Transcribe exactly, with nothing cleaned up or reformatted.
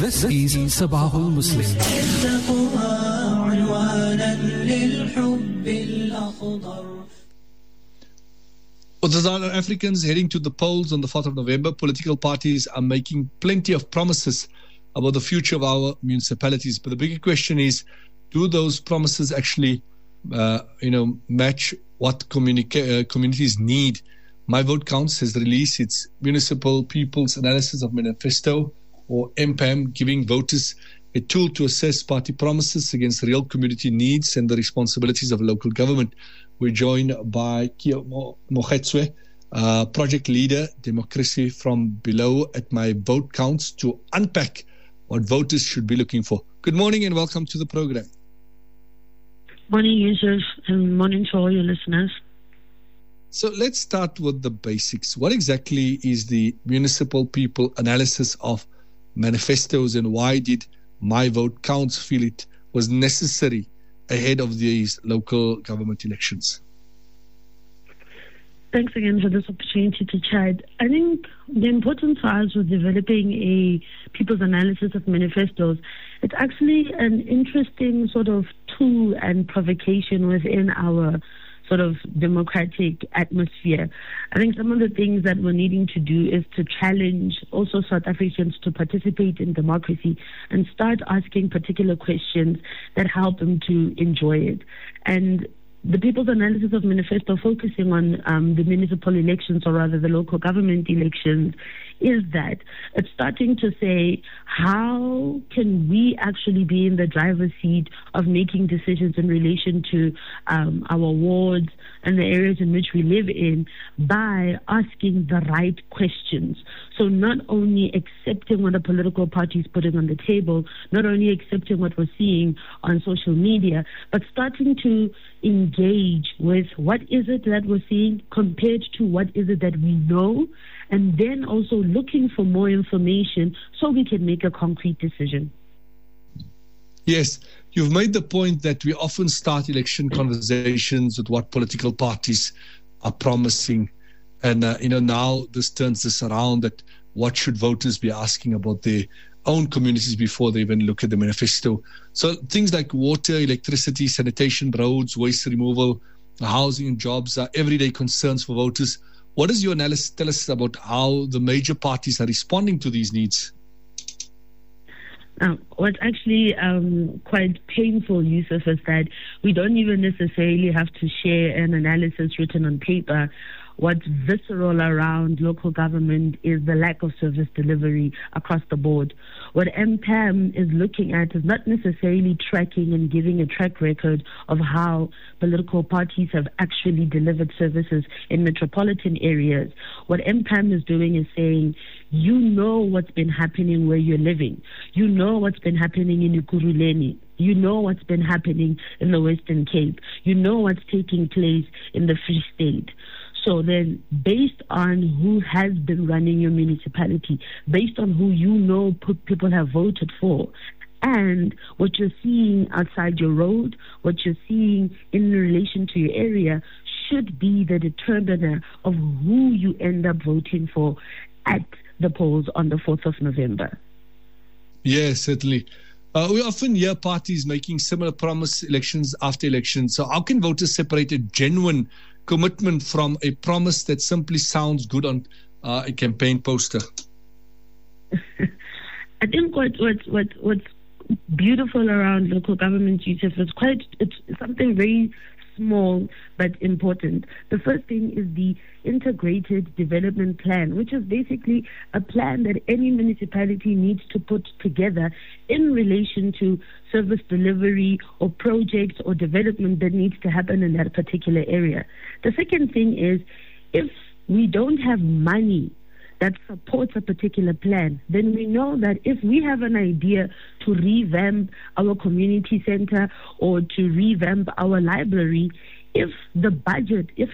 This is Sabahul Muslim. With the South Africans heading to the polls on the fourth of November, political parties are making plenty of promises about the future of our municipalities. But the bigger question is, do those promises actually, uh, you know, match what communica- uh, communities need? My Vote Counts has released its Municipal People's Analysis of Manifesto, or M P A M, giving voters a tool to assess party promises against real community needs and the responsibilities of local government. We're joined by Kia Mogetswe, uh, project leader, Democracy from Below at My Vote Counts, to unpack what voters should be looking for. Good morning and welcome to the program. Morning, Yusuf, and morning to all your listeners. So let's start with the basics. What exactly is the Municipal People Analysis of Manifestos, and why did My Vote Counts feel it was necessary ahead of these local government elections? Thanks again for this opportunity to chat. I think the importance for us with developing a people's analysis of manifestos, it's actually an interesting sort of tool and provocation within our sort of democratic atmosphere. I think some of the things that we're needing to do is to challenge also South Africans to participate in democracy and start asking particular questions that help them to enjoy it. And the People's Analysis of Manifesto, focusing on um, the municipal elections, or rather the local government elections, is that it's starting to say, how can we actually be in the driver's seat of making decisions in relation to um, our wards and the areas in which we live in by asking the right questions. So not only accepting what a political party is putting on the table, not only accepting what we're seeing on social media, but starting to engage with what is it that we're seeing compared to what is it that we know, and then also looking for more information so we can make a concrete decision. Yes, you've made the point that we often start election conversations with what political parties are promising. And, uh, you know, now this turns this around, that what should voters be asking about their own communities before they even look at the manifesto. So things like water, electricity, sanitation, roads, waste removal, housing and jobs are everyday concerns for voters. What does your analysis tell us about how the major parties are responding to these needs? Now, what's actually um, quite painful, Yusuf, is that we don't even necessarily have to share an analysis written on paper. What's visceral around local government is the lack of service delivery across the board. What M P A M is looking at is not necessarily tracking and giving a track record of how political parties have actually delivered services in metropolitan areas. What M P A M is doing is saying, you know what's been happening where you're living. You know what's been happening in Ekurhuleni. You know what's been happening in the Western Cape. You know what's taking place in the Free State. So then, based on who has been running your municipality, based on who you know people have voted for, and what you're seeing outside your road, what you're seeing in relation to your area, should be the determiner of who you end up voting for at the polls on the fourth of November. Yes, certainly. Uh, we often hear parties making similar promise elections after elections. So how can voters separate a genuine commitment from a promise that simply sounds good on uh, a campaign poster? I think what what what what's beautiful around local government, Yusuf, is quite it's something very small but important. The first thing is the integrated development plan, which is basically a plan that any municipality needs to put together in relation to service delivery or projects or development that needs to happen in that particular area. The second thing is, if we don't have money that supports a particular plan, then we know that if we have an idea to revamp our community center or to revamp our library, if the budget, if